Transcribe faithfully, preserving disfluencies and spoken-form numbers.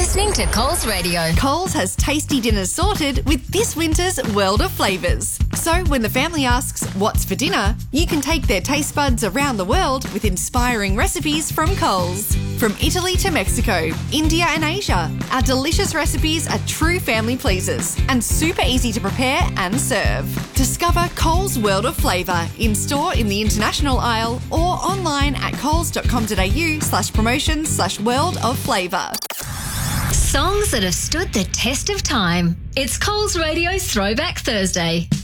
listening to Coles Radio. Coles has tasty dinners sorted with this winter's world of flavours. So when the family asks, what's for dinner, you can take their taste buds around the world with inspiring recipes from Coles. From Italy to Mexico, India and Asia, our delicious recipes are true family pleasers and super easy to prepare and serve. Discover Coles World of Flavour in-store in the international aisle or online at coles.com.au slash promotions slash world of flavour. Songs that have stood the test of time. It's Coles Radio's Throwback Thursday.